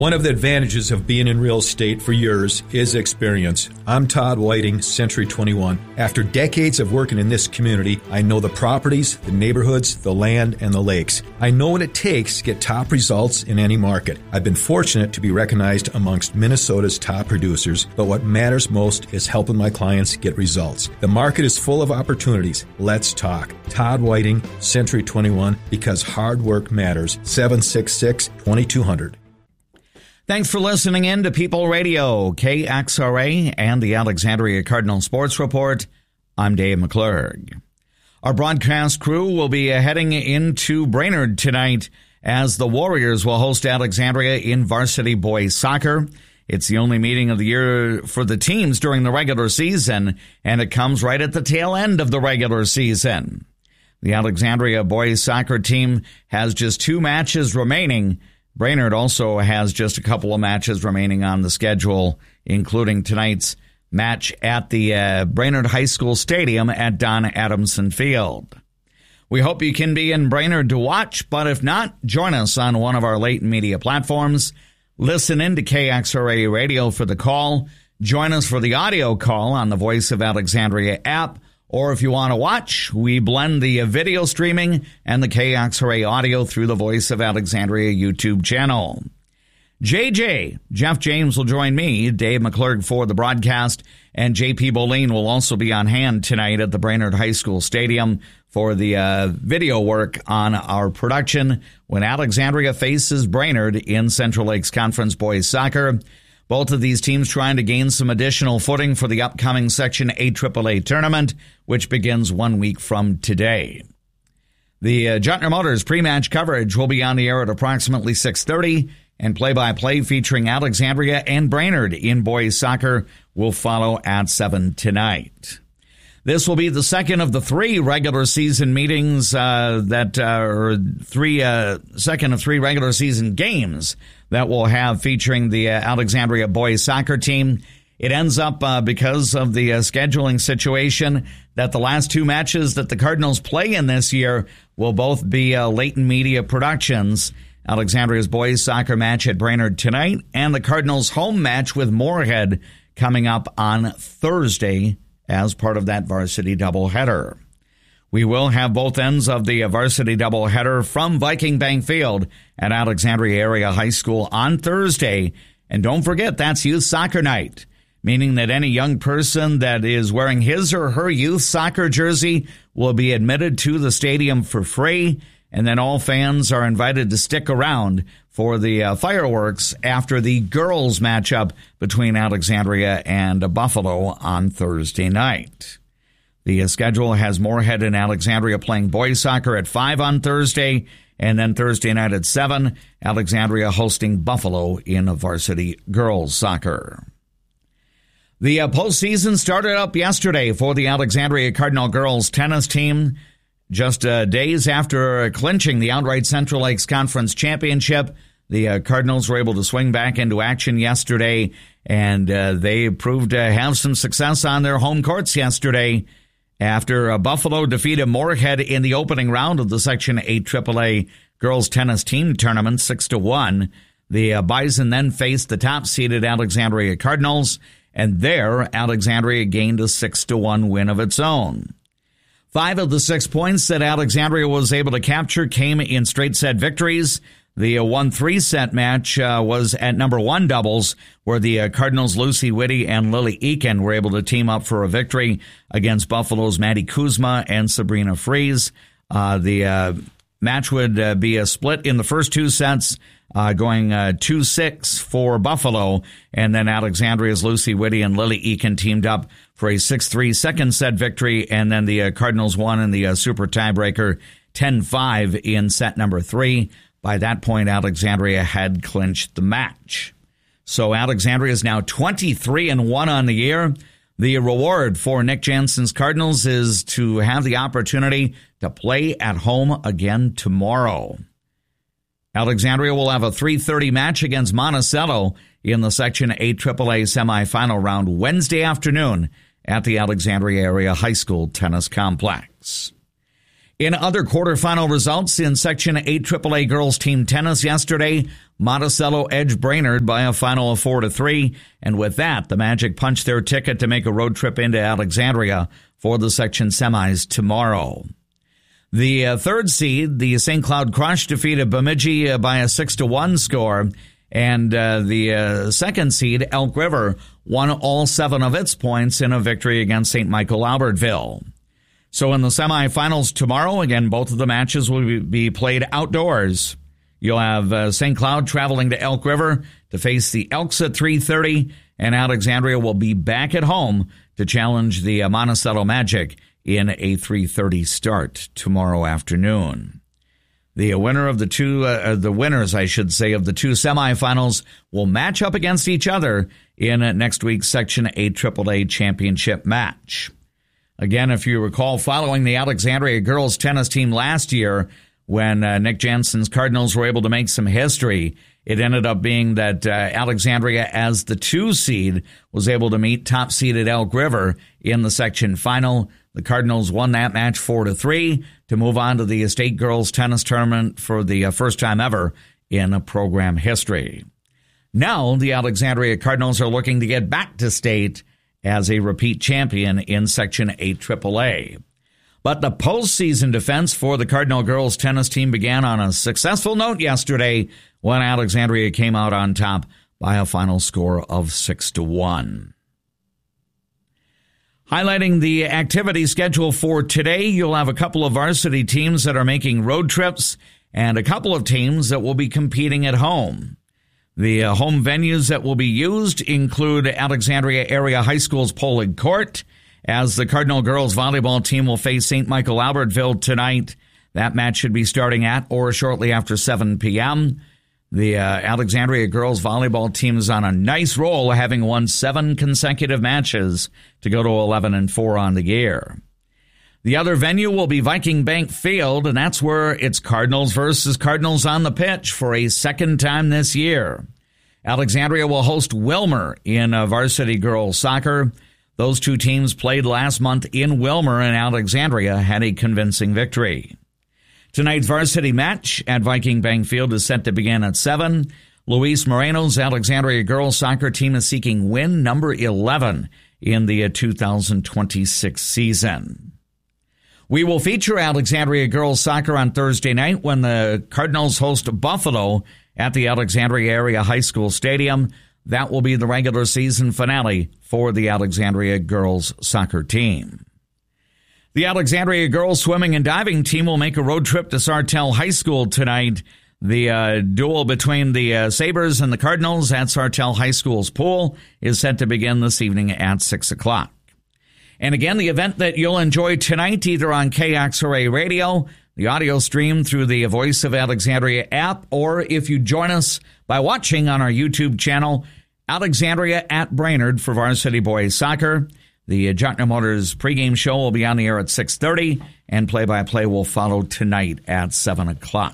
One of the advantages of being in real estate for years is experience. I'm Todd Whiting, Century 21. After decades of working in this community, I know the properties, the neighborhoods, the land, and the lakes. I know what it takes to get top results in any market. I've been fortunate to be recognized amongst Minnesota's top producers, but what matters most is helping my clients get results. The market is full of opportunities. Let's talk. Todd Whiting, Century 21, because hard work matters. 766-2200. Thanks for listening in to People Radio, KXRA, and the Alexandria Cardinal Sports Report. I'm Dave McClurg. Our broadcast crew will be heading into Brainerd tonight as the Warriors will host Alexandria in varsity boys soccer. It's the only meeting of the year for the teams during the regular season, and it comes right at the tail end of the regular season. The Alexandria boys soccer team has just 2 matches remaining. Brainerd also has just a couple of matches remaining on the schedule, including tonight's match at the Brainerd High School Stadium at Don Adamson Field. We hope you can be in Brainerd to watch, but if not, join us on one of our latent media platforms. Listen in to KXRA Radio for the call. Join us for the audio call on the Voice of Alexandria app. Or if you want to watch, we blend the video streaming and the KXRA audio through the Voice of Alexandria YouTube channel. Jeff James will join me, Dave McClurg, for the broadcast, and JP Boleen will also be on hand tonight at the Brainerd High School Stadium for the video work on our production when Alexandria faces Brainerd in Central Lakes Conference Boys Soccer. Both of these teams trying to gain some additional footing for the upcoming Section AAA tournament, which begins 1 week from today. The Juntner Motors pre-match coverage will be on the air at approximately 6:30, and play-by-play featuring Alexandria and Brainerd in boys soccer will follow at 7 tonight. This will be the second of the 3 regular season meetings second of 3 regular season games that we'll have featuring the Alexandria boys soccer team. It ends up because of the scheduling situation that the last 2 matches that the Cardinals play in this year will both be latent media productions. Alexandria's boys soccer match at Brainerd tonight and the Cardinals home match with Moorhead coming up on Thursday as part of that varsity doubleheader. We will have both ends of the varsity doubleheader from Viking Bank Field at Alexandria Area High School on Thursday. And don't forget, that's Youth Soccer Night, meaning that any young person that is wearing his or her youth soccer jersey will be admitted to the stadium for free. And then all fans are invited to stick around for the fireworks after the girls matchup between Alexandria and Buffalo on Thursday night. The schedule has Moorhead and Alexandria playing boys soccer at 5 on Thursday, and then Thursday night at 7, Alexandria hosting Buffalo in varsity girls soccer. The postseason started up yesterday for the Alexandria Cardinal girls tennis team. Just days after clinching the outright Central Lakes Conference Championship, the Cardinals were able to swing back into action yesterday, and they proved to have some success on their home courts yesterday. After Buffalo defeated Moorhead in the opening round of the Section 8 AAA girls tennis team tournament 6-1, the Bison then faced the top-seeded Alexandria Cardinals, and there Alexandria gained a 6-1 win of its own. 5 of the 6 points that Alexandria was able to capture came in straight set victories. The 1-3 set match was at number 1 doubles, where the Cardinals' Lucy Whitty and Lily Eakin were able to team up for a victory against Buffalo's Maddie Kuzma and Sabrina Fries. The match would be a split in the first 2 sets, going 2-6 for Buffalo, and then Alexandria's Lucy Whitty and Lily Eakin teamed up for a 6-3 second set victory, and then the Cardinals won in the super tiebreaker 10-5 in set number 3. By that point, Alexandria had clinched the match. So Alexandria is now 23-1 on the year. The reward for Nick Jansen's Cardinals is to have the opportunity to play at home again tomorrow. Alexandria will have a 3:30 match against Monticello in the Section 8 AAA semifinal round Wednesday afternoon at the Alexandria Area High School Tennis Complex. In other quarterfinal results in Section 8 AAA girls team tennis yesterday, Monticello edged Brainerd by a final of 4-3. And with that, the Magic punched their ticket to make a road trip into Alexandria for the section semis tomorrow. The third seed, the St. Cloud Crush, defeated Bemidji by a 6-1 score. And the second seed, Elk River, won all 7 of its points in a victory against St. Michael Albertville. So in the semifinals tomorrow, again, both of the matches will be played outdoors. You'll have St. Cloud traveling to Elk River to face the Elks at 3:30, and Alexandria will be back at home to challenge the Monticello Magic in a 3:30 start tomorrow afternoon. The winner of the winners, I should say, of the two semifinals will match up against each other in next week's Section 8 AAA championship match. Again, if you recall, following the Alexandria girls tennis team last year, when Nick Jansen's Cardinals were able to make some history, it ended up being that Alexandria, as the 2 seed, was able to meet top seeded Elk River in the section final. The Cardinals won that match 4-3 to move on to the state girls tennis tournament for the first time ever in program history. Now, the Alexandria Cardinals are looking to get back to state as a repeat champion in Section 8 AAA. But the postseason defense for the Cardinal girls tennis team began on a successful note yesterday when Alexandria came out on top by a final score of 6-1. Highlighting the activity schedule for today, you'll have a couple of varsity teams that are making road trips and a couple of teams that will be competing at home. The home venues that will be used include Alexandria Area High School's Polig Court, as the Cardinal girls volleyball team will face St. Michael Albertville tonight. That match should be starting at or shortly after 7 p.m. The Alexandria girls volleyball team is on a nice roll, having won 7 consecutive matches to go to 11-4 on the year. The other venue will be Viking Bank Field, and that's where it's Cardinals versus Cardinals on the pitch for a second time this year. Alexandria will host Wilmer in varsity girls soccer. Those two teams played last month in Wilmer, and Alexandria had a convincing victory. Tonight's varsity match at Viking Bank Field is set to begin at 7. Luis Moreno's Alexandria girls soccer team is seeking win number 11 in the 2026 season. We will feature Alexandria girls soccer on Thursday night when the Cardinals host Buffalo at the Alexandria Area High School Stadium. That will be the regular season finale for the Alexandria girls soccer team. The Alexandria girls swimming and diving team will make a road trip to Sartell High School tonight. The duel between the Sabres and the Cardinals at Sartell High School's pool is set to begin this evening at 6 o'clock. And again, the event that you'll enjoy tonight, either on KXRA Radio, the audio stream through the Voice of Alexandria app, or if you join us by watching on our YouTube channel, Alexandria at Brainerd for varsity boys soccer. The Jockner Motors pregame show will be on the air at 6:30, and play-by-play will follow tonight at 7 o'clock.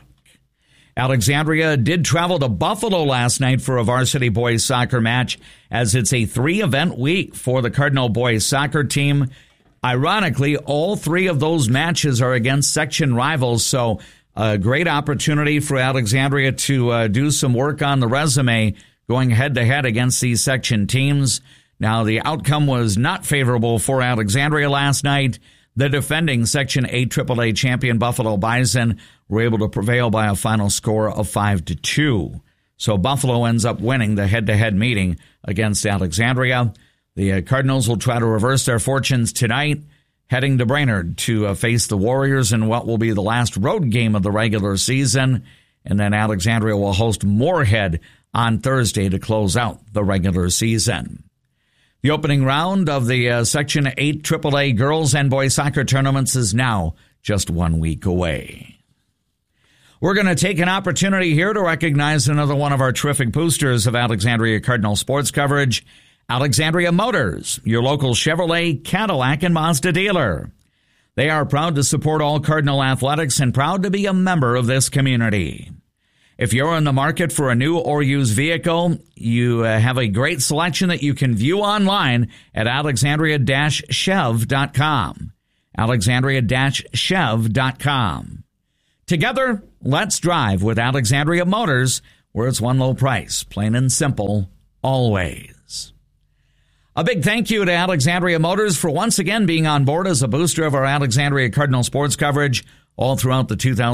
Alexandria did travel to Buffalo last night for a varsity boys soccer match, as it's a 3-event week for the Cardinal boys soccer team. Ironically, all 3 of those matches are against section rivals, so a great opportunity for Alexandria to do some work on the resume going head-to-head against these section teams. Now, the outcome was not favorable for Alexandria last night. The defending Section 8 AAA champion Buffalo Bison were able to prevail by a final score of 5-2. So Buffalo ends up winning the head-to-head meeting against Alexandria. The Cardinals will try to reverse their fortunes tonight, heading to Brainerd to face the Warriors in what will be the last road game of the regular season. And then Alexandria will host Moorhead on Thursday to close out the regular season. The opening round of the Section 8 AAA girls and boys soccer tournaments is now just 1 week away. We're going to take an opportunity here to recognize another one of our terrific boosters of Alexandria Cardinal sports coverage, Alexandria Motors, your local Chevrolet, Cadillac, and Mazda dealer. They are proud to support all Cardinal athletics and proud to be a member of this community. If you're in the market for a new or used vehicle, you have a great selection that you can view online at alexandria-chev.com. alexandria-chev.com. Together, let's drive with Alexandria Motors, where it's one low price, plain and simple, always. A big thank you to Alexandria Motors for once again being on board as a booster of our Alexandria Cardinal sports coverage all throughout the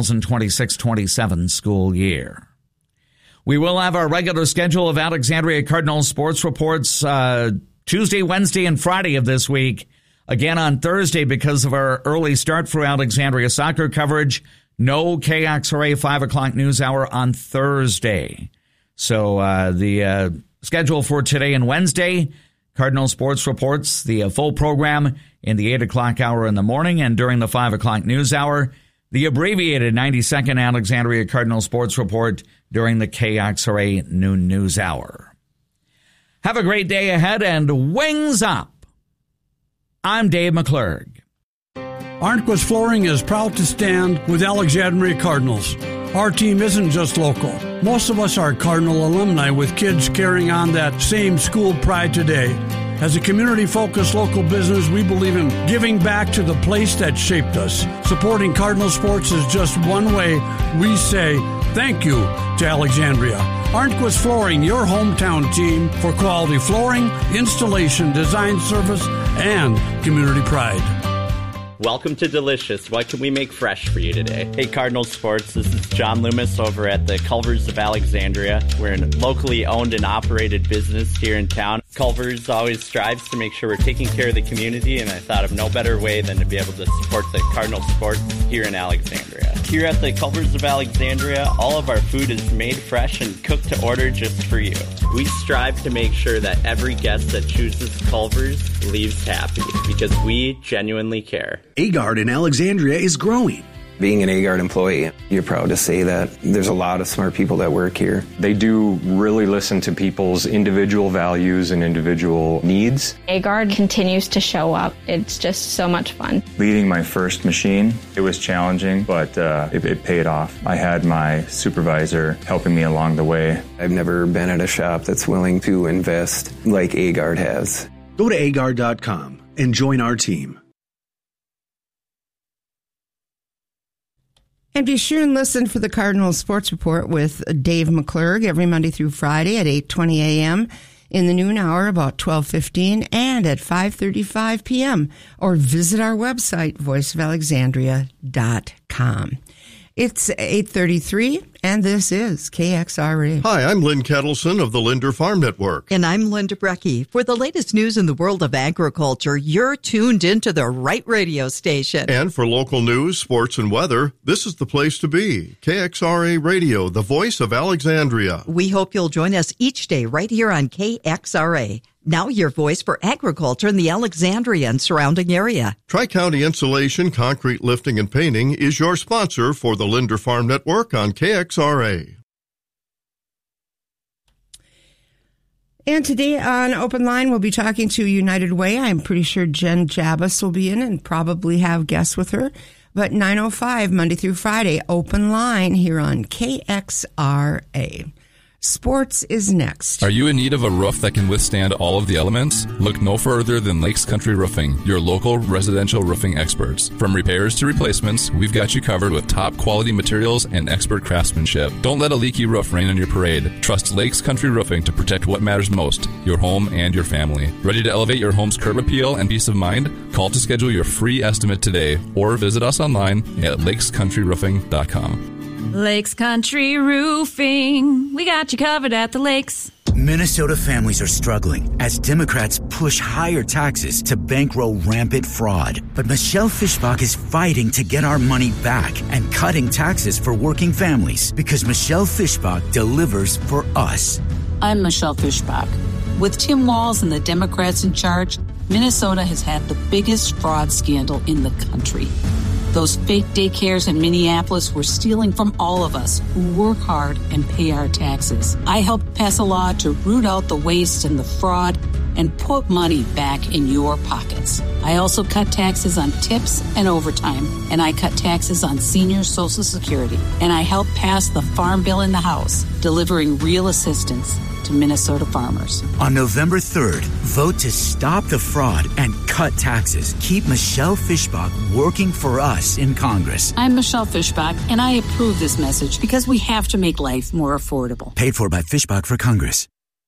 2026-27 school year. We will have our regular schedule of Alexandria Cardinal sports reports Tuesday, Wednesday, and Friday of this week. Again on Thursday, because of our early start for Alexandria soccer coverage, no KXRA 5 o'clock news hour on Thursday. So the schedule for today and Wednesday, Cardinal Sports Reports, the full program in the 8 o'clock hour in the morning, and during the 5 o'clock news hour, the abbreviated 90-second Alexandria Cardinal Sports Report during the KXRA noon news hour. Have a great day ahead, and wings up! I'm Dave McClurg. Arnquist Flooring is proud to stand with Alexandria Cardinals. Our team isn't just local. Most of us are Cardinal alumni with kids carrying on that same school pride today. As a community-focused local business, we believe in giving back to the place that shaped us. Supporting Cardinal sports is just one way we say thank you to Alexandria. Arnquist Flooring, your hometown team for quality flooring, installation, design service, and community pride. Welcome to Delicious. What can we make fresh for you today? Hey, Cardinal Sports. This is John Loomis over at the Culver's of Alexandria. We're a locally owned and operated business here in town. Culver's always strives to make sure we're taking care of the community, and I thought of no better way than to be able to support the Cardinal Sports here in Alexandria. Here at the Culver's of Alexandria, all of our food is made fresh and cooked to order just for you. We strive to make sure that every guest that chooses Culver's leaves happy, because we genuinely care. Agard in Alexandria is growing. Being an Agard employee, you're proud to say that there's a lot of smart people that work here. They do really listen to people's individual values and individual needs. Agard continues to show up. It's just so much fun. Leading my first machine, it was challenging, but it paid off. I had my supervisor helping me along the way. I've never been at a shop that's willing to invest like Agard has. Go to agard.com and join our team. And be sure and listen for the Cardinal Sports Report with Dave McClurg every Monday through Friday at 8:20 a.m. in the noon hour, about 12:15, and at 5:35 p.m. Or visit our website, voiceofalexandria.com. It's 8:33, and this is KXRA. Hi, I'm Lynn Kettleson of the Linder Farm Network. And I'm Linda Brecky. For the latest news in the world of agriculture, you're tuned into the right radio station. And for local news, sports, and weather, this is the place to be. KXRA Radio, the voice of Alexandria. We hope you'll join us each day right here on KXRA. Now your voice for agriculture in the Alexandria and surrounding area. Tri-County Insulation, Concrete Lifting, and Painting is your sponsor for the Linder Farm Network on KXRA. And today on Open Line, we'll be talking to United Way. I'm pretty sure Jen Jabas will be in and probably have guests with her. But 9:05, Monday through Friday, Open Line here on KXRA. Sports is next. Are you in need of a roof that can withstand all of the elements? Look no further than Lakes Country Roofing, your local residential roofing experts. From repairs to replacements, we've got you covered with top quality materials and expert craftsmanship. Don't let a leaky roof rain on your parade. Trust Lakes Country Roofing to protect what matters most, your home and your family. Ready to elevate your home's curb appeal and peace of mind? Call to schedule your free estimate today or visit us online at lakescountryroofing.com. Lakes Country Roofing. We got you covered at the lakes. Minnesota families are struggling as Democrats push higher taxes to bankroll rampant fraud. But Michelle Fischbach is fighting to get our money back and cutting taxes for working families because Michelle Fischbach delivers for us. I'm Michelle Fischbach. With Tim Walz and the Democrats in charge, Minnesota has had the biggest fraud scandal in the country. Those fake daycares in Minneapolis were stealing from all of us who work hard and pay our taxes. I helped pass a law to root out the waste and the fraud and put money back in your pockets. I also cut taxes on tips and overtime, and I cut taxes on senior Social Security, and I helped pass the Farm Bill in the House, delivering real assistance to Minnesota farmers. On November 3rd, vote to stop the fraud and cut taxes. Keep Michelle Fischbach working for us in Congress. I'm Michelle Fischbach, and I approve this message because we have to make life more affordable. Paid for by Fischbach for Congress.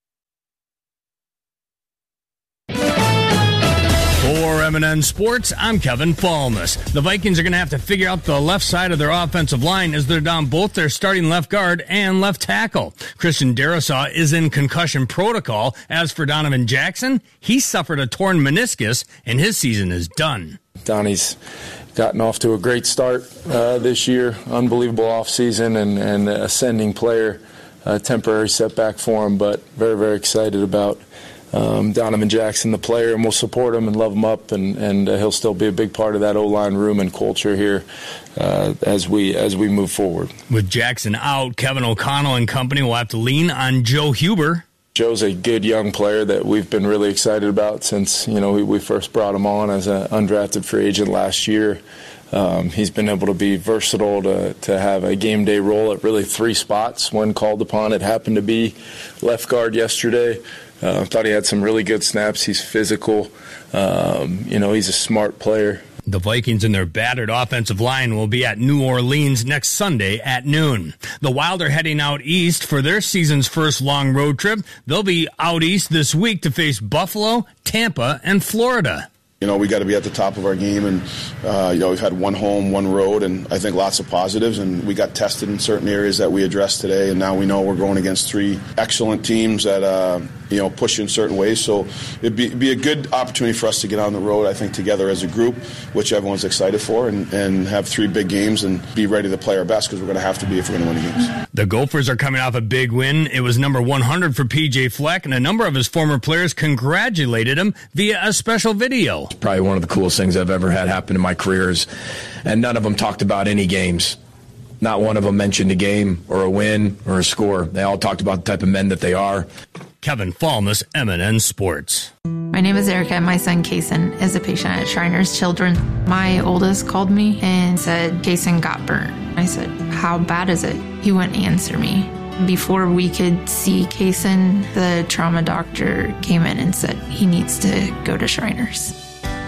For M&N Sports, I'm Kevin Falmus. The Vikings are going to have to figure out the left side of their offensive line as they're down both their starting left guard and left tackle. Christian Darrisaw is in concussion protocol. As for Donovan Jackson, he suffered a torn meniscus and his season is done. Donnie's gotten off to a great start this year. Unbelievable offseason and ascending player. Temporary setback for him, but very, very excited about Donovan Jackson, the player, and we'll support him and love him up, and he'll still be a big part of that O-line room and culture here as we move forward. With Jackson out, Kevin O'Connell and company will have to lean on Joe Huber. Joe's a good young player that we've been really excited about since we first brought him on as an undrafted free agent last year. He's been able to be versatile to have a game day role at really three spots when called upon. It happened to be left guard yesterday. Thought he had some really good snaps. He's physical. He's a smart player. The Vikings and their battered offensive line will be at New Orleans next Sunday at noon. The Wild are heading out east for their season's first long road trip. They'll be out east this week to face Buffalo, Tampa, and Florida. We got to be at the top of our game, and we've had one home, one road, and I think lots of positives, and we got tested in certain areas that we addressed today, and now we know we're going against three excellent teams that push in certain ways, so it'd be a good opportunity for us to get on the road, I think, together as a group, which everyone's excited for, and have three big games and be ready to play our best, because we're going to have to be if we're going to win the games. The Gophers are coming off a big win. It was number 100 for P.J. Fleck, and a number of his former players congratulated him via a special video. Probably one of the coolest things I've ever had happen in my careers, and none of them talked about any games. Not one of them mentioned a game or a win or a score. They all talked about the type of men that they are. Kevin Falmus, M&N Sports. My name is Erica. My son, Kason, is a patient at Shriners Children. My oldest called me and said, Kason got burnt. I said, how bad is it? He wouldn't answer me. Before we could see Kason, the trauma doctor came in and said he needs to go to Shriners.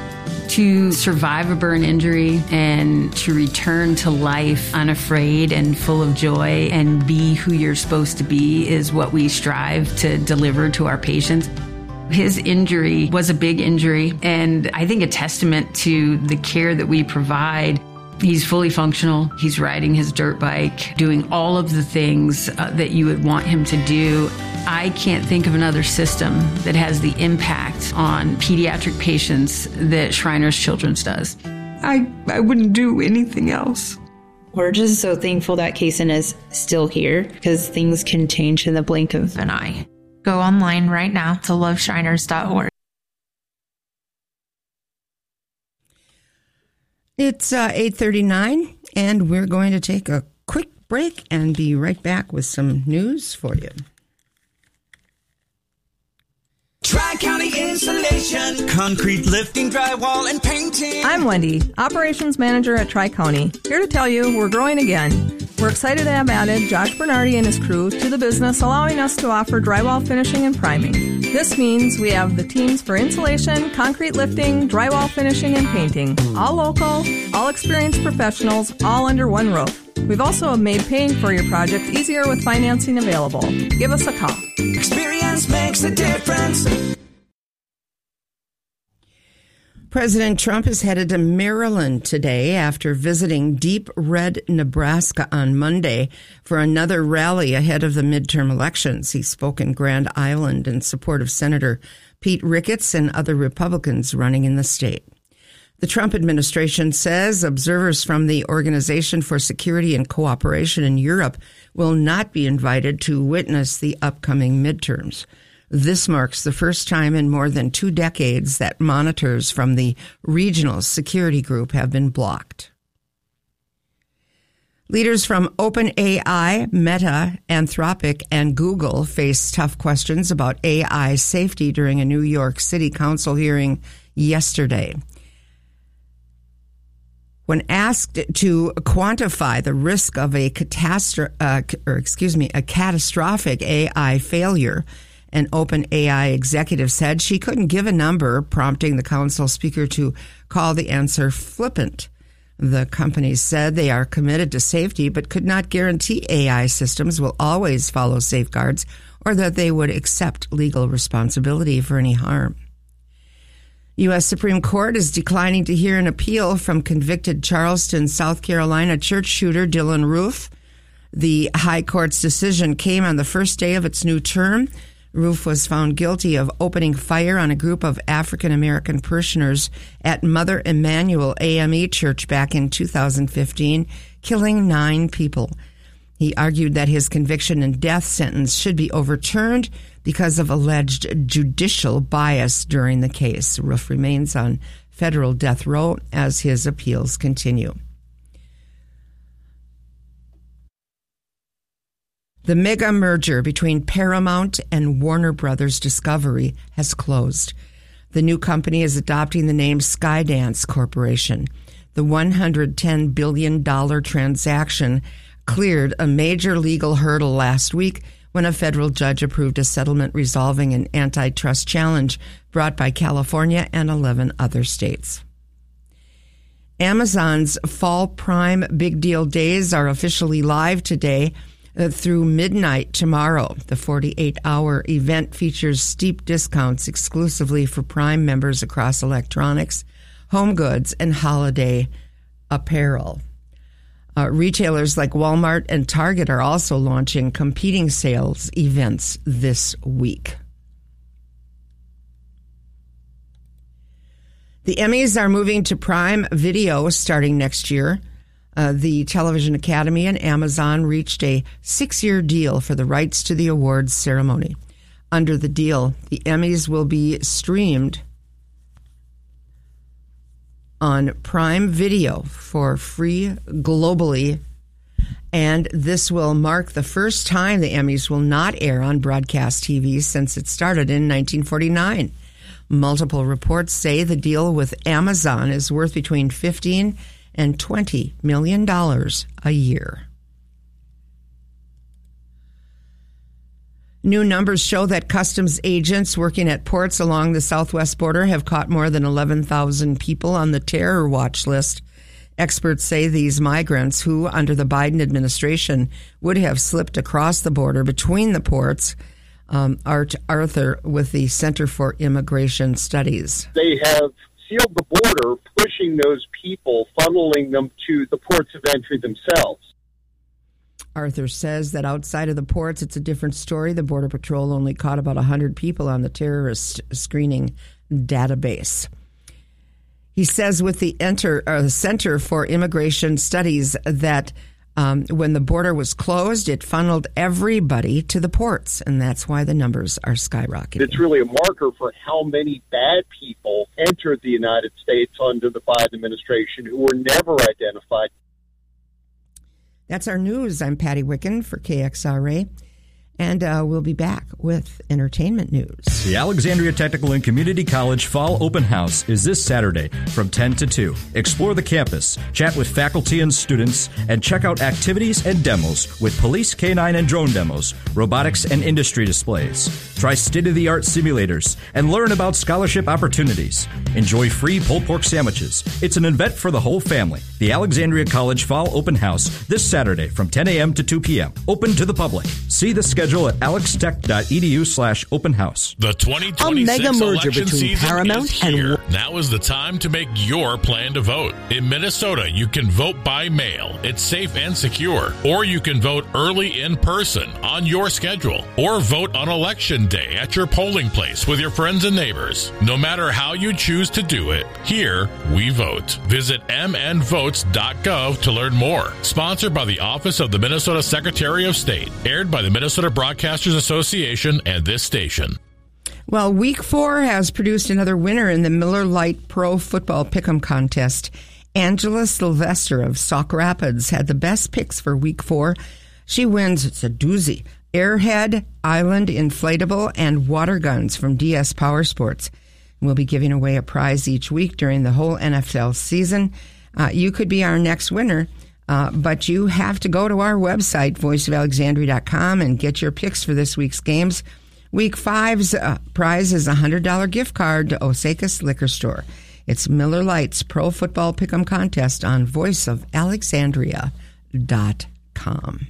To survive a burn injury and to return to life unafraid and full of joy and be who you're supposed to be is what we strive to deliver to our patients. His injury was a big injury, and I think a testament to the care that we provide. He's fully functional. He's riding his dirt bike, doing all of the things that you would want him to do. I can't think of another system that has the impact on pediatric patients that Shriners Children's does. I wouldn't do anything else. We're just so thankful that Kason is still here, because things can change in the blink of an eye. Go online right now to loveshriners.org. It's 8:39, and we're going to take a quick break and be right back with some news for you. Tri-County Insulation, concrete lifting, drywall, and painting. I'm Wendy, Operations Manager at Tri-County, here to tell you we're growing again. We're excited to have added Josh Bernardi and his crew to the business, allowing us to offer drywall finishing and priming. This means we have the teams for insulation, concrete lifting, drywall finishing, and painting. All local, all experienced professionals, all under one roof. We've also made paying for your project easier with financing available. Give us a call. Experience makes a difference. President Trump is headed to Maryland today after visiting Deep Red, Nebraska on Monday for another rally ahead of the midterm elections. He spoke in Grand Island in support of Senator Pete Ricketts and other Republicans running in the state. The Trump administration says observers from the Organization for Security and Cooperation in Europe will not be invited to witness the upcoming midterms. This marks the first time in more than 2 decades that monitors from the regional security group have been blocked. Leaders from OpenAI, Meta, Anthropic, and Google face tough questions about AI safety during a New York City Council hearing yesterday. When asked to quantify the risk of a catastrophic AI failure, an OpenAI executive said she couldn't give a number, prompting the council speaker to call the answer flippant. The company said they are committed to safety, but could not guarantee AI systems will always follow safeguards or that they would accept legal responsibility for any harm. U.S. Supreme Court is declining to hear an appeal from convicted Charleston, South Carolina church shooter Dylan Roof. The High Court's decision came on the first day of its new term. Roof was found guilty of opening fire on a group of African-American parishioners at Mother Emanuel AME Church back in 2015, killing 9 people. He argued that his conviction and death sentence should be overturned because of alleged judicial bias during the case. Roof remains on federal death row as his appeals continue. The mega merger between Paramount and Warner Brothers Discovery has closed. The new company is adopting the name Skydance Corporation. The $110 billion transaction cleared a major legal hurdle last week when a federal judge approved a settlement resolving an antitrust challenge brought by California and 11 other states. Amazon's Fall Prime Big Deal Days are officially live today through midnight tomorrow. The 48-hour event features steep discounts exclusively for Prime members across electronics, home goods, and holiday apparel. Retailers like Walmart and Target are also launching competing sales events this week. The Emmys are moving to Prime Video starting next year. The Television Academy and Amazon reached a 6-year deal for the rights to the awards ceremony. Under the deal, the Emmys will be streamed on Prime Video for free globally, and this will mark the first time the Emmys will not air on broadcast TV since it started in 1949. Multiple reports say the deal with Amazon is worth between $15 and $20 million a year. New numbers show that customs agents working at ports along the southwest border have caught more than 11,000 people on the terror watch list. Experts say these migrants who, under the Biden administration, would have slipped across the border between the ports. Art Arthur with the Center for Immigration Studies. They have sealed the border, pushing those people, funneling them to the ports of entry themselves. Arthur says that outside of the ports, it's a different story. The Border Patrol only caught about 100 people on the terrorist screening database. He says with the Center for Immigration Studies that when the border was closed, it funneled everybody to the ports, and that's why the numbers are skyrocketing. It's really a marker for how many bad people entered the United States under the Biden administration who were never identified. That's our news. I'm Patty Wicken for KXRA, and we'll be back with entertainment news. The Alexandria Technical and Community College Fall Open House is this Saturday from 10 to 2. Explore the campus, chat with faculty and students, and check out activities and demos with police, canine, and drone demos, robotics, and industry displays. Try state-of-the-art simulators and learn about scholarship opportunities. Enjoy free pulled pork sandwiches. It's an event for the whole family. The Alexandria College Fall Open House this Saturday from 10 a.m. to 2 p.m. Open to the public. See the schedule at alextech.edu/open house. The 2026 mega merger election between season Paramount is here. and Now is the time to make your plan to vote. In Minnesota, you can vote by mail. It's safe and secure. Or you can vote early in person on your schedule. Or vote on election day at your polling place with your friends and neighbors. No matter how you choose to do it, here we vote. Visit mnvotes.gov to learn more. Sponsored by the Office of the Minnesota Secretary of State. Aired by the Minnesota Broadcasters Association and this station. Well, Week 4 has produced another winner in the Miller Lite Pro Football Pick'em Contest. Angela Sylvester of Sauk Rapids had the best picks for week 4. She wins, it's a doozy, Airhead, Island Inflatable, and Water Guns from DS Power Sports. We'll be giving away a prize each week during the whole NFL season. You could be our next winner, but you have to go to our website, voiceofalexandria.com, and get your picks for this week's games. Week 5's prize is a $100 gift card to Osakas Liquor Store. It's Miller Lite's Pro Football Pick'em Contest on voiceofalexandria.com.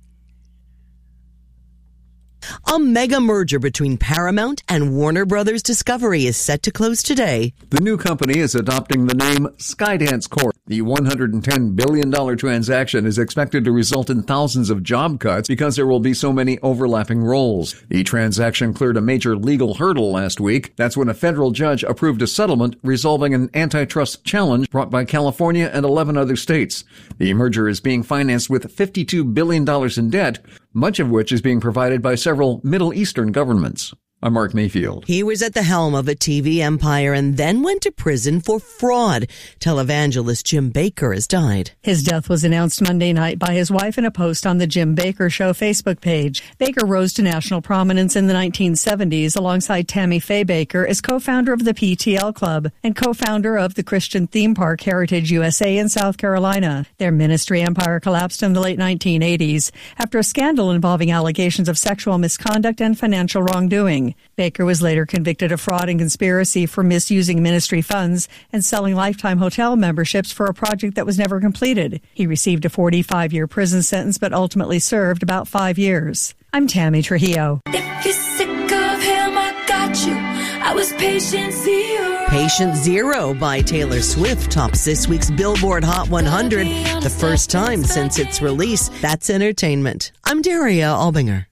A mega merger between Paramount and Warner Brothers Discovery is set to close today. The new company is adopting the name Skydance Corp. The $110 billion transaction is expected to result in thousands of job cuts because there will be so many overlapping roles. The transaction cleared a major legal hurdle last week. That's when a federal judge approved a settlement resolving an antitrust challenge brought by California and 11 other states. The merger is being financed with $52 billion in debt, much of which is being provided by several Middle Eastern governments. I'm Mark Mayfield. He was at the helm of a TV empire and then went to prison for fraud. Televangelist Jim Bakker has died. His death was announced Monday night by his wife in a post on the Jim Bakker Show Facebook page. Bakker rose to national prominence in the 1970s alongside Tammy Faye Bakker as co-founder of the PTL Club and co-founder of the Christian theme park Heritage USA in South Carolina. Their ministry empire collapsed in the late 1980s after a scandal involving allegations of sexual misconduct and financial wrongdoing. Bakker was later convicted of fraud and conspiracy for misusing ministry funds and selling lifetime hotel memberships for a project that was never completed. He received a 45-year prison sentence but ultimately served about 5 years. I'm Tammy Trujillo. If you're sick of him, I got you. I was patient zero. Patient Zero by Taylor Swift tops this week's Billboard Hot 100, the first time since its release. That's entertainment. I'm Daria Albinger.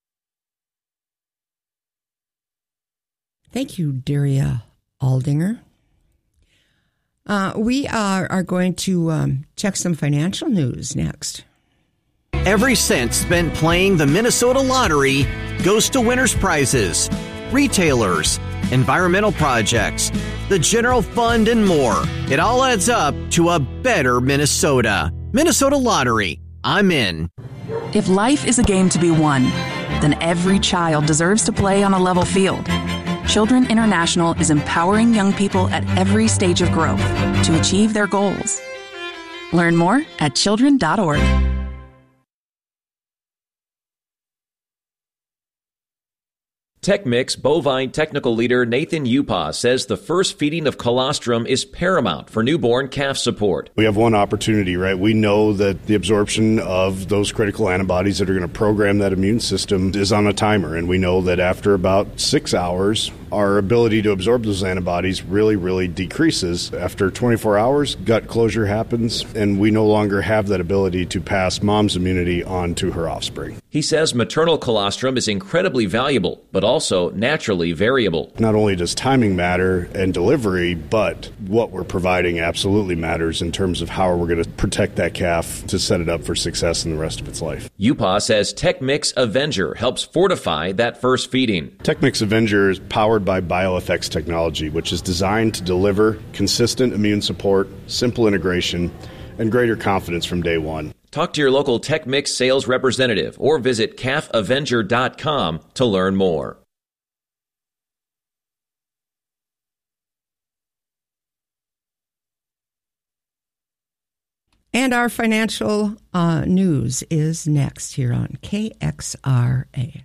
Thank you, Daria Aldinger. We are going to check some financial news next. Every cent spent playing the Minnesota Lottery goes to winners' prizes, retailers, environmental projects, the general fund, and more. It all adds up to a better Minnesota. Minnesota Lottery. I'm in. If life is a game to be won, then every child deserves to play on a level field. Children International is empowering young people at every stage of growth to achieve their goals. Learn more at children.org. TechMix bovine technical leader Nathan Upas says the first feeding of colostrum is paramount for newborn calf support. We have one opportunity, right? We know that the absorption of those critical antibodies that are going to program that immune system is on a timer, and we know that after about 6 hours, our ability to absorb those antibodies really decreases. After 24 hours, gut closure happens, and we no longer have that ability to pass mom's immunity on to her offspring. He says maternal colostrum is incredibly valuable, but also naturally variable. Not only does timing matter and delivery, but what we're providing absolutely matters in terms of how we're going to protect that calf to set it up for success in the rest of its life. Upas says TechMix Avenger helps fortify that first feeding. TechMix Avenger is powered by BioFX technology, which is designed to deliver consistent immune support, simple integration, and greater confidence from day one. Talk to your local TechMix sales representative or visit calfavenger.com to learn more. And our financial news is next here on KXRA.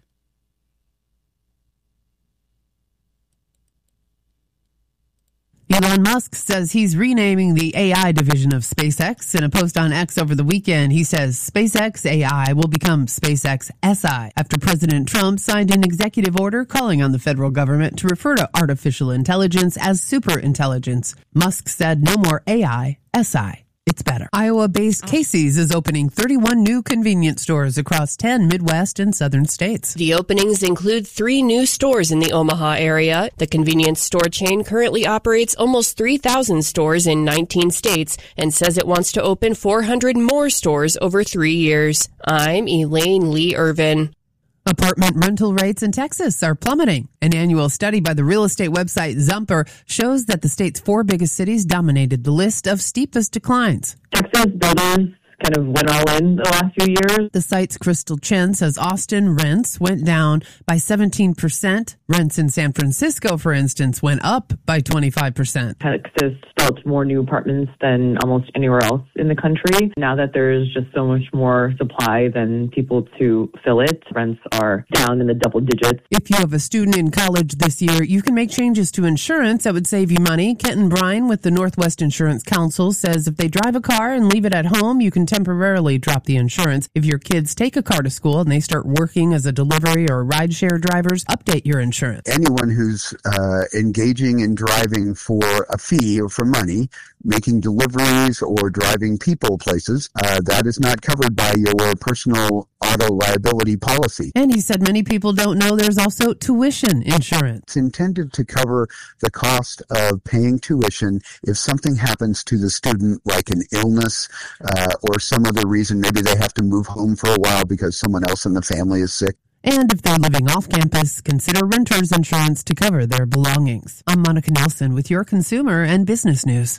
Elon Musk says he's renaming the AI division of SpaceX. In a post on X over the weekend, he says SpaceX AI will become SpaceX SI after President Trump signed an executive order calling on the federal government to refer to artificial intelligence as superintelligence. Musk said no more AI, SI. It's better. Iowa-based Casey's is opening 31 new convenience stores across 10 Midwest and Southern states. The openings include 3 new stores in the Omaha area. The convenience store chain currently operates almost 3,000 stores in 19 states and says it wants to open 400 more stores over 3 years. I'm Elaine Lee Irvin. Apartment rental rates in Texas are plummeting. An annual study by the real estate website Zumper shows that the state's 4 biggest cities dominated the list of steepest declines. Texas builders kind of went all in the last few years. The site's Crystal Chen says Austin rents went down by 17%. Rents in San Francisco, for instance, went up by 25%. Texas built more new apartments than almost anywhere else in the country. Now that there's just so much more supply than people to fill it, rents are down in the double digits. If you have a student in college this year, you can make changes to insurance that would save you money. Kenton Bryan with the Northwest Insurance Council says if they drive a car and leave it at home, you can temporarily drop the insurance. If your kids take a car to school and they start working as a delivery or rideshare drivers, update your insurance. Anyone who's engaging in driving for a fee or for money, making deliveries or driving people places, that is not covered by your personal auto liability policy. And he said many people don't know there's also tuition insurance. It's intended to cover the cost of paying tuition if something happens to the student, like an illness or some other reason. Maybe they have to move home for a while because someone else in the family is sick. And if they're living off campus, consider renter's insurance to cover their belongings. I'm Monica Nelson with your consumer and business news.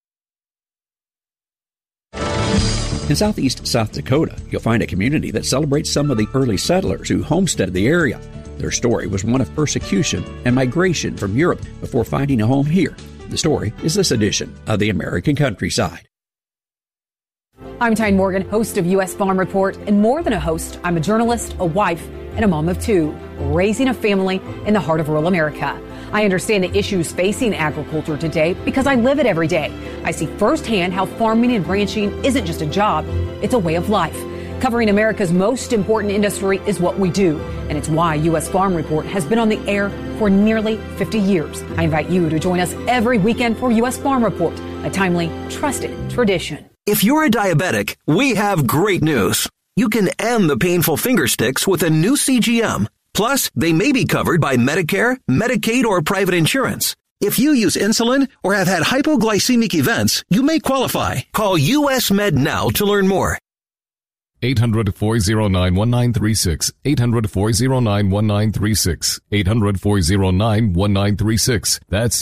In southeast South Dakota, you'll find a community that celebrates some of the early settlers who homesteaded the area. Their story was one of persecution and migration from Europe before finding a home here. The story is this edition of the American Countryside. I'm Tyne Morgan, host of U.S. Farm Report, and more than a host, I'm a journalist, a wife, and a mom of 2, raising a family in the heart of rural America. I understand the issues facing agriculture today because I live it every day. I see firsthand how farming and ranching isn't just a job, it's a way of life. Covering America's most important industry is what we do, and it's why U.S. Farm Report has been on the air for nearly 50 years. I invite you to join us every weekend for U.S. Farm Report, a timely, trusted tradition. If you're a diabetic, we have great news. You can end the painful finger sticks with a new CGM. Plus, they may be covered by Medicare, Medicaid, or private insurance. If you use insulin or have had hypoglycemic events, you may qualify. Call US Med now to learn more. 800-409-1936. 800-409-1936. 800-409-1936. That's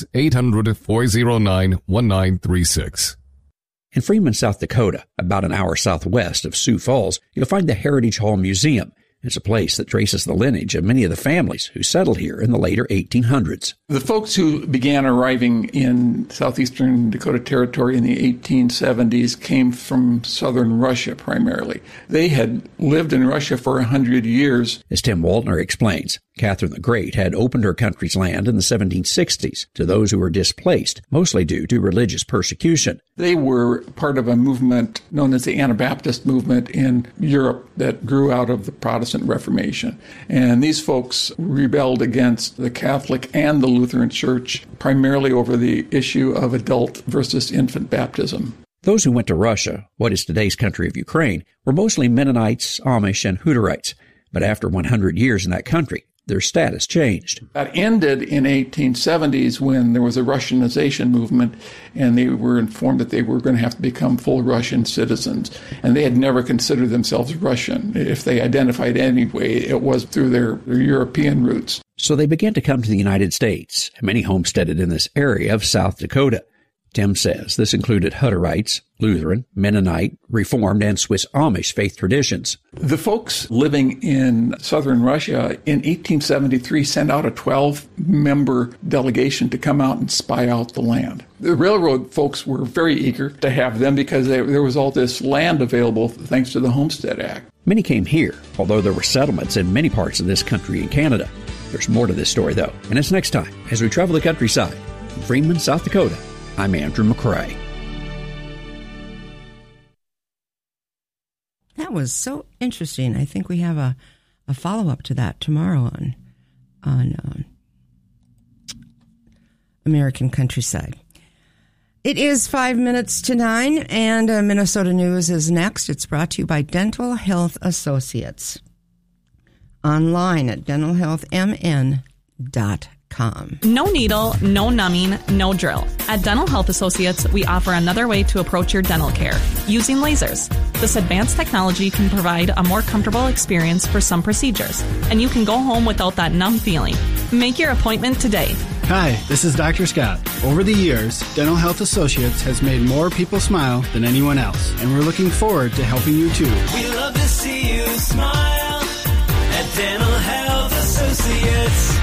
800-409-1936. In Freeman, South Dakota, about an hour southwest of Sioux Falls, you'll find the Heritage Hall Museum. It's a place that traces the lineage of many of the families who settled here in the later 1800s. The folks who began arriving in southeastern Dakota Territory in the 1870s came from southern Russia primarily. They had lived in Russia for 100 years. As Tim Waltner explains, Catherine the Great had opened her country's land in the 1760s to those who were displaced, mostly due to religious persecution. They were part of a movement known as the Anabaptist movement in Europe that grew out of the Protestant Reformation. And these folks rebelled against the Catholic and the Lutheran Church, primarily over the issue of adult versus infant baptism. Those who went to Russia, what is today's country of Ukraine, were mostly Mennonites, Amish, and Hutterites. But after 100 years in that country, their status changed. That ended in 1870s when there was a Russianization movement, and they were informed that they were going to have to become full Russian citizens. And they had never considered themselves Russian. If they identified anyway, it was through their European roots. So they began to come to the United States, and many homesteaded in this area of South Dakota. Tim says this included Hutterites, Lutheran, Mennonite, Reformed, and Swiss Amish faith traditions. The folks living in southern Russia in 1873 sent out a 12-member delegation to come out and spy out the land. The railroad folks were very eager to have them because there was all this land available thanks to the Homestead Act. Many came here, although there were settlements in many parts of this country and Canada. There's more to this story, though, and it's next time as we travel the countryside. From Freeman, South Dakota, I'm Andrew McCrae. That was so interesting. I think we have a follow-up to that tomorrow on American Countryside. It is 5 minutes to 9, and Minnesota News is next. It's brought to you by Dental Health Associates. Online at dentalhealthmn.com. No needle, no numbing, no drill. At Dental Health Associates, we offer another way to approach your dental care, using lasers. This advanced technology can provide a more comfortable experience for some procedures, and you can go home without that numb feeling. Make your appointment today. Hi, this is Dr. Scott. Over the years, Dental Health Associates has made more people smile than anyone else, and we're looking forward to helping you too. We love to see you smile at Dental Health Associates.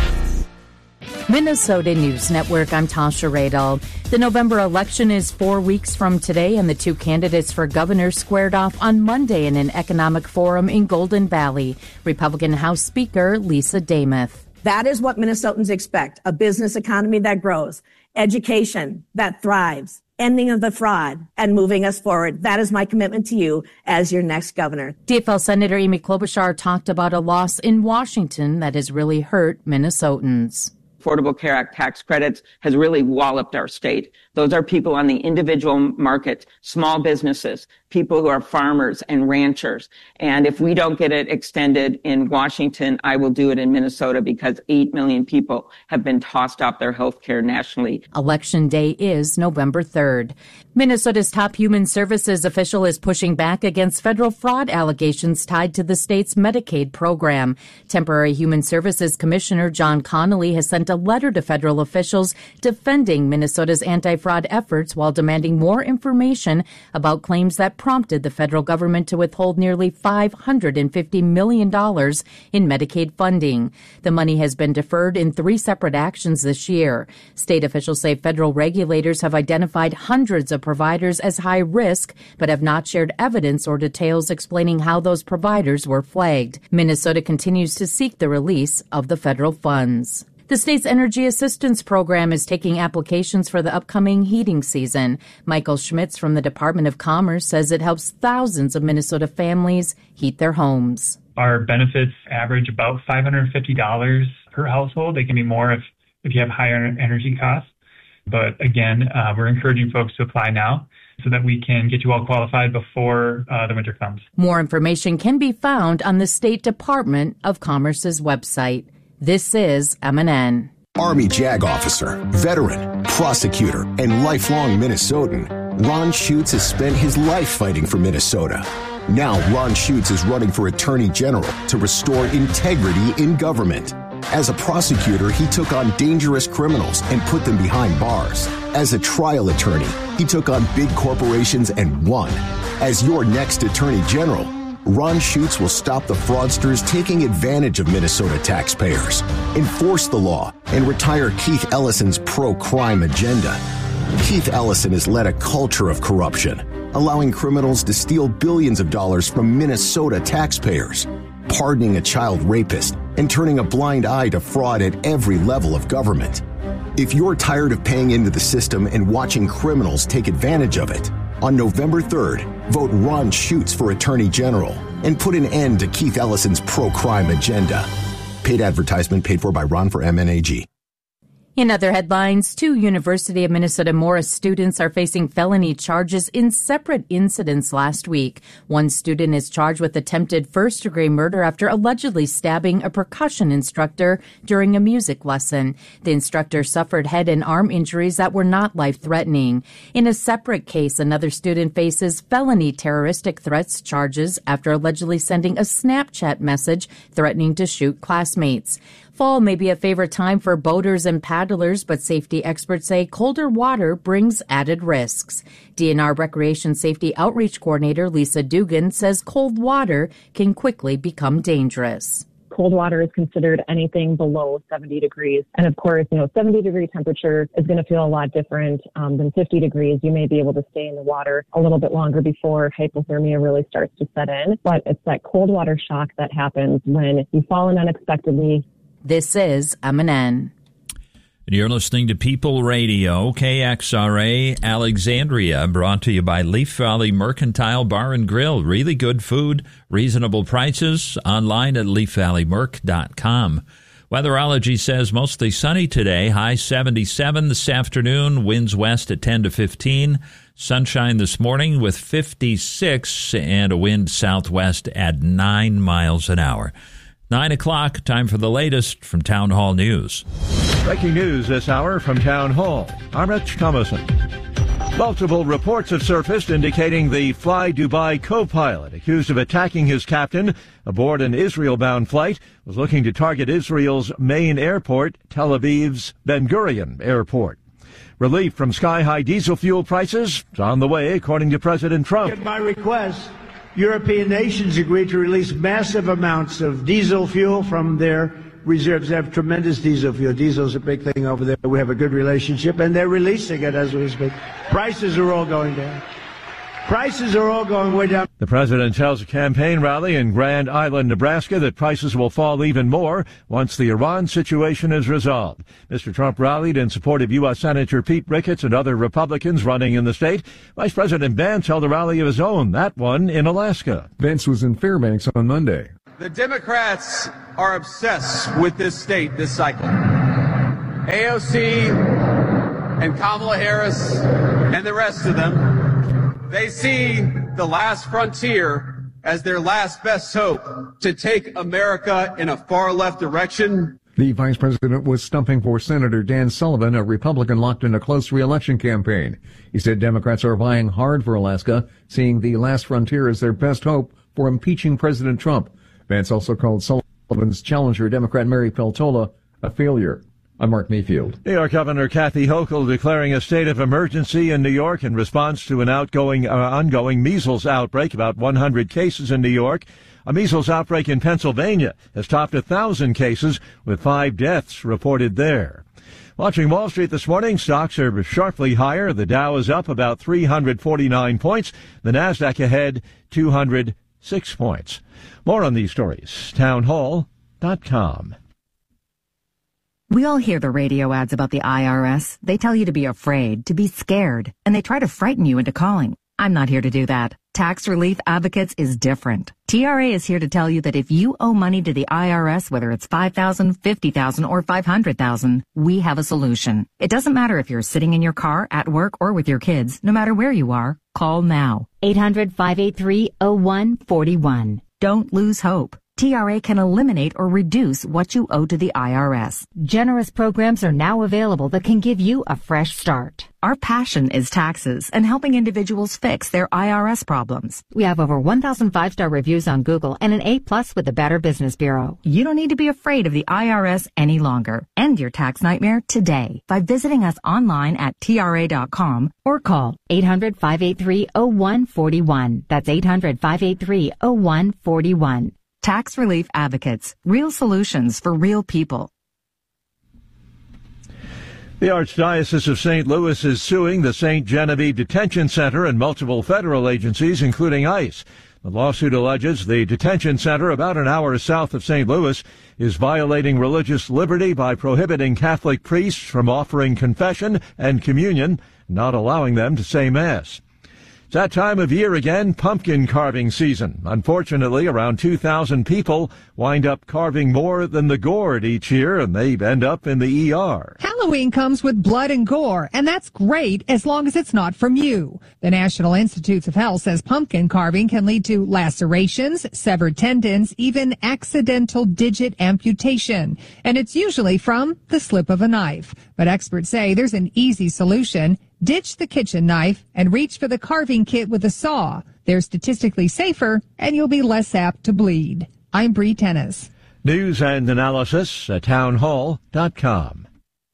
Minnesota News Network, I'm Tasha Radel. The November election is 4 weeks from today, and the two candidates for governor squared off on Monday in an economic forum in Golden Valley. Republican House Speaker Lisa Demuth. That is what Minnesotans expect, a business economy that grows, education that thrives, ending of the fraud, and moving us forward. That is my commitment to you as your next governor. DFL Senator Amy Klobuchar talked about a loss in Washington that has really hurt Minnesotans. Affordable Care Act tax credits has really walloped our state. Those are people on the individual market, small businesses, people who are farmers and ranchers. And if we don't get it extended in Washington, I will do it in Minnesota because 8 million people have been tossed off their health care nationally. Election Day is November 3rd. Minnesota's top human services official is pushing back against federal fraud allegations tied to the state's Medicaid program. Temporary Human Services Commissioner John Connolly has sent a letter to federal officials defending Minnesota's anti-fraud efforts while demanding more information about claims that prompted the federal government to withhold nearly $550 million in Medicaid funding. The money has been deferred in 3 separate actions this year. State officials say federal regulators have identified hundreds of providers as high risk, but have not shared evidence or details explaining how those providers were flagged. Minnesota continues to seek the release of the federal funds. The state's Energy Assistance Program is taking applications for the upcoming heating season. Michael Schmitz from the Department of Commerce says it helps thousands of Minnesota families heat their homes. Our benefits average about $550 per household. They can be more if you have higher energy costs. But again, we're encouraging folks to apply now so that we can get you all qualified before the winter comes. More information can be found on the State Department of Commerce's website. This is MNN. Army JAG officer, veteran, prosecutor, and lifelong Minnesotan, Ron Schutz has spent his life fighting for Minnesota. Now Ron Schutz is running for Attorney General to restore integrity in government. As a prosecutor, he took on dangerous criminals and put them behind bars. As a trial attorney, he took on big corporations and won. As your next Attorney General, Ron Schutz will stop the fraudsters taking advantage of Minnesota taxpayers, enforce the law, and retire Keith Ellison's pro-crime agenda. Keith Ellison has led a culture of corruption, allowing criminals to steal billions of dollars from Minnesota taxpayers, pardoning a child rapist, and turning a blind eye to fraud at every level of government. If you're tired of paying into the system and watching criminals take advantage of it, on November 3rd, vote Ron Schutz for Attorney General and put an end to Keith Ellison's pro-crime agenda. Paid advertisement paid for by Ron for MNAG. In other headlines, 2 University of Minnesota Morris students are facing felony charges in separate incidents last week. One student is charged with attempted first-degree murder after allegedly stabbing a percussion instructor during a music lesson. The instructor suffered head and arm injuries that were not life-threatening. In a separate case, another student faces felony terroristic threats charges after allegedly sending a Snapchat message threatening to shoot classmates. Fall may be a favorite time for boaters and paddlers, but safety experts say colder water brings added risks. DNR Recreation Safety Outreach Coordinator Lisa Dugan says cold water can quickly become dangerous. Cold water is considered anything below 70 degrees. And of course, 70-degree temperature is going to feel a lot different than 50 degrees. You may be able to stay in the water a little bit longer before hypothermia really starts to set in. But it's that cold water shock that happens when you fall in unexpectedly. This is MNN. You're listening to People Radio, KXRA Alexandria, brought to you by Leaf Valley Mercantile Bar and Grill. Really good food, reasonable prices, online at leafvalleymerc.com. Weatherology says mostly sunny today, high 77 this afternoon, winds west at 10 to 15. Sunshine this morning with 56 and a wind southwest at 9 miles an hour. 9 o'clock, time for the latest from Town Hall News. Breaking news this hour from Town Hall. I'm Rich Thomason. Multiple reports have surfaced indicating the Fly Dubai co-pilot, accused of attacking his captain aboard an Israel-bound flight, was looking to target Israel's main airport, Tel Aviv's Ben Gurion Airport. Relief from sky-high diesel fuel prices is on the way, according to President Trump. At my request, European nations agreed to release massive amounts of diesel fuel from their reserves. They have tremendous diesel fuel. Diesel's a big thing over there. We have a good relationship, and they're releasing it as we speak. Prices are all going down. Prices are all going way down. The president tells a campaign rally in Grand Island, Nebraska, that prices will fall even more once the Iran situation is resolved. Mr. Trump rallied in support of U.S. Senator Pete Ricketts and other Republicans running in the state. Vice President Vance held a rally of his own, that one in Alaska. Vance was in Fairbanks on Monday. The Democrats are obsessed with this state this cycle. AOC and Kamala Harris and the rest of them, they see the last frontier as their last best hope to take America in a far left direction. The vice president was stumping for Senator Dan Sullivan, a Republican locked in a close re-election campaign. He said Democrats are vying hard for Alaska, seeing the last frontier as their best hope for impeaching President Trump. Vance also called Sullivan's challenger, Democrat Mary Peltola, a failure. I'm Mark Mayfield. New York Governor Kathy Hochul declaring a state of emergency in New York in response to an ongoing measles outbreak, about 100 cases in New York. A measles outbreak in Pennsylvania has topped 1,000 cases, with 5 deaths reported there. Watching Wall Street this morning, stocks are sharply higher. The Dow is up about 349 points. The Nasdaq ahead 206 points. More on these stories. Townhall.com. We all hear the radio ads about the IRS. They tell you to be afraid, to be scared, and they try to frighten you into calling. I'm not here to do that. Tax Relief Advocates is different. TRA is here to tell you that if you owe money to the IRS, whether it's $5,000, $50,000, or $500,000, we have a solution. It doesn't matter if you're sitting in your car, at work, or with your kids. No matter where you are, call now. 800-583-0141. Don't lose hope. TRA can eliminate or reduce what you owe to the IRS. Generous programs are now available that can give you a fresh start. Our passion is taxes and helping individuals fix their IRS problems. We have over 1,000 5-star reviews on Google and an A+ with the Better Business Bureau. You don't need to be afraid of the IRS any longer. End your tax nightmare today by visiting us online at TRA.com or call 800-583-0141. That's 800-583-0141. Tax Relief Advocates. Real solutions for real people. The Archdiocese of St. Louis is suing the St. Genevieve Detention Center and multiple federal agencies, including ICE. The lawsuit alleges the detention center, about an hour south of St. Louis, is violating religious liberty by prohibiting Catholic priests from offering confession and communion, not allowing them to say Mass. It's that time of year again, pumpkin carving season. Unfortunately, around 2,000 people wind up carving more than the gourd each year, and they end up in the ER. Halloween comes with blood and gore, and that's great as long as it's not from you. The National Institutes of Health says pumpkin carving can lead to lacerations, severed tendons, even accidental digit amputation. And it's usually from the slip of a knife. But experts say there's an easy solution. Ditch the kitchen knife and reach for the carving kit with a saw. They're statistically safer, and you'll be less apt to bleed. I'm Bree Tennis. News and analysis at townhall.com.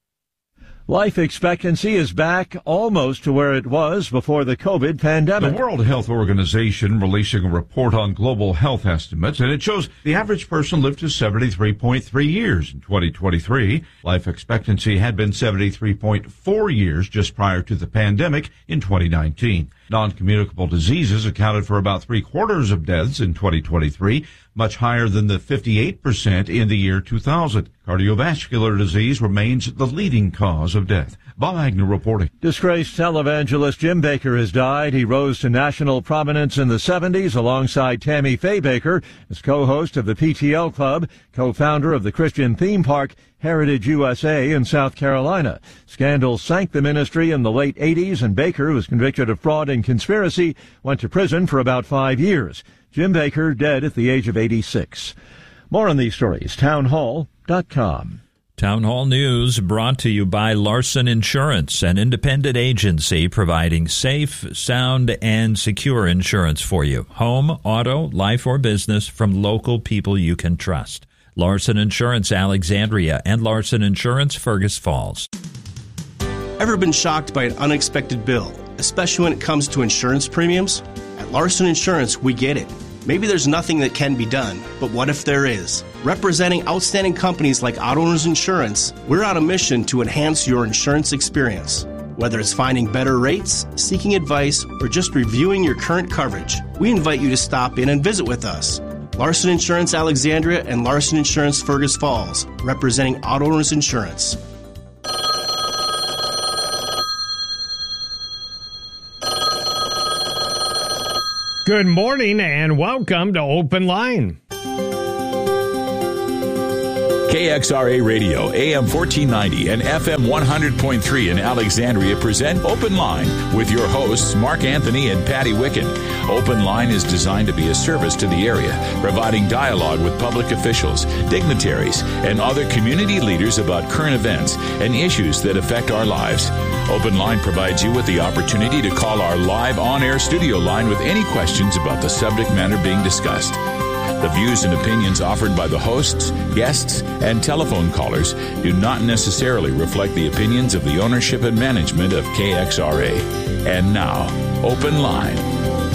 Life expectancy is back almost to where it was before the COVID pandemic. The World Health Organization releasing a report on global health estimates, and it shows the average person lived to 73.3 years in 2023. Life expectancy had been 73.4 years just prior to the pandemic in 2019. Non-communicable diseases accounted for about 3/4 of deaths in 2023, much higher than the 58% in the year 2000. Cardiovascular disease remains the leading cause of death. Bob Agnew reporting. Disgraced televangelist Jim Bakker has died. He rose to national prominence in the 70s alongside Tammy Faye Bakker as co-host of the PTL Club, co-founder of the Christian theme park Heritage USA in South Carolina. Scandals sank the ministry in the late 80s, and Bakker, who was convicted of fraud and conspiracy, went to prison for about 5 years. Jim Bakker dead at the age of 86. More on these stories, townhall.com. Town Hall News brought to you by Larson Insurance, an independent agency providing safe, sound, and secure insurance for you. Home, auto, life, or business from local people you can trust. Larson Insurance Alexandria and Larson Insurance Fergus Falls. Ever been shocked by an unexpected bill, especially when it comes to insurance premiums? At Larson Insurance, we get it. Maybe there's nothing that can be done, but what if there is? Representing outstanding companies like Auto Owners Insurance, we're on a mission to enhance your insurance experience. Whether it's finding better rates, seeking advice, or just reviewing your current coverage, we invite you to stop in and visit with us. Larson Insurance Alexandria and Larson Insurance Fergus Falls, representing Auto Owners Insurance. Good morning and welcome to Open Line. KXRA Radio, AM 1490 and FM 100.3 in Alexandria present Open Line with your hosts Mark Anthony and Patty Wicken. Open Line is designed to be a service to the area, providing dialogue with public officials, dignitaries, and other community leaders about current events and issues that affect our lives. Open Line provides you with the opportunity to call our live on-air studio line with any questions about the subject matter being discussed. The views and opinions offered by the hosts, guests, and telephone callers do not necessarily reflect the opinions of the ownership and management of KXRA. And now, Open Line.